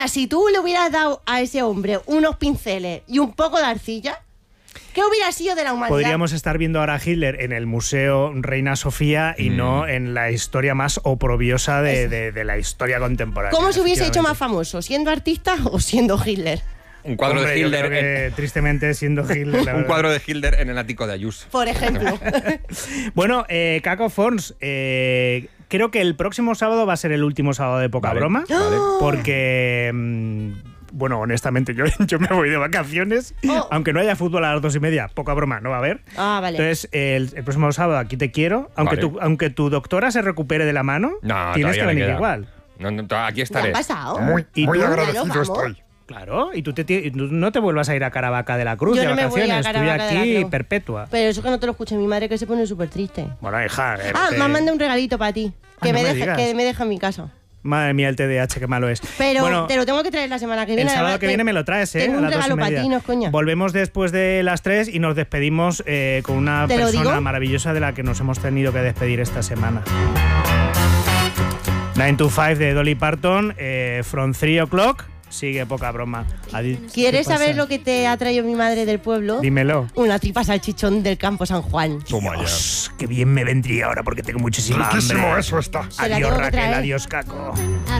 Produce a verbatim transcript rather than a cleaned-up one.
Si tú le hubieras dado a ese hombre unos pinceles y un poco de arcilla, ¿qué hubiera sido de la humanidad? Podríamos estar viendo ahora a Hitler en el Museo Reina Sofía y mm. no en la historia más oprobiosa de, de, de la historia contemporánea. ¿Cómo se hubiese hecho más famoso? ¿Siendo artista o siendo Hitler? Un cuadro Hombre, de Hitler. Yo creo que, en... tristemente, siendo Hitler. La un cuadro de Hitler en el ático de Ayuso. Por ejemplo. Bueno, eh, Caco Forns, eh, creo que el próximo sábado va a ser el último sábado de Poca vale, Broma. Vale. Porque. Mmm, Bueno, honestamente, yo, yo me voy de vacaciones, oh. aunque no haya fútbol a las dos y media, poca broma, no va a haber. Ah, vale. Entonces, el, el próximo sábado aquí te quiero, aunque, vale. tu, aunque tu doctora se recupere de la mano, no, tienes que venir queda. igual. No, no, aquí estaré. ¿Qué ha pasado? Muy, ¿Y muy tú? agradecido Claro, estoy. Claro, y tú, te, tú no te vuelvas a ir a Caravaca de la Cruz Yo de no me voy a vacaciones, estoy Caravaca de la aquí Cruz. perpetua. Pero eso que no te lo escuche mi madre, que se pone súper triste. Bueno, hija... Eh, Ah, te... me manda un regalito para ti, que, Ah, me no me deja, digas. que me deja en mi casa. Madre mía, el T D A H, qué malo es. Pero bueno, te lo tengo que traer la semana que viene. el sábado además, que viene me lo traes, ¿eh? Tengo a un las dos y regalo para media. ti, no es coña. Volvemos después de las tres y nos despedimos eh, con una ¿Te lo persona digo? maravillosa de la que nos hemos tenido que despedir esta semana. nine to five de Dolly Parton, eh, From three o'clock, sigue Poca Broma. Adi- ¿Quieres ¿Qué saber pasa? lo que te ha traído mi madre del pueblo? Dímelo. Una tripa salchichón del campo San Juan. Toma ya. Dios, qué bien me vendría ahora porque tengo muchísima Riquísimo hambre. eso está. Se la Adiós tengo que Raquel, traer. adiós Caco. I